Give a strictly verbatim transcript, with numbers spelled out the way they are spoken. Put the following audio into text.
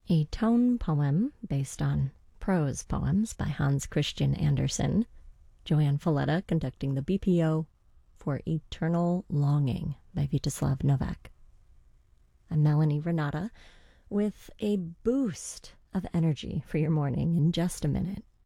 a tone poem based on prose poems by Hans Christian Andersen. Joanne Falletta conducting the B P O for Eternal Longing by Vyacheslav Novak. I'm Melanie Renata with a boost of energy for your morning in just a minute.